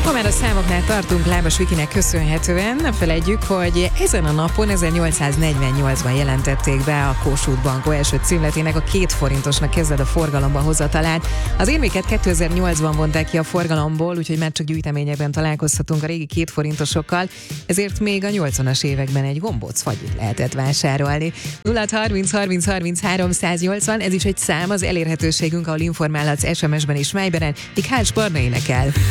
Ha már a számoknál tartunk, Lábas Vikinek köszönhetően, ne felejtjük, hogy ezen a napon 1848-ban jelentették be a Kossuth Bankó első címletének a 2 forintosnak kezdett a forgalomba hozatalát. Az érméket 2008-ban vonták ki a forgalomból, úgyhogy már csak gyűjteményekben találkozhatunk a régi 2 forintosokkal, ezért még a 80-as években egy gombóc fagyit lehetett vásárolni. 0630 30 33 180, ez is egy szám, az elérhetőségünk, ahol informálhatsz SMS-ben és Viberen, míg Hál Barna énekel.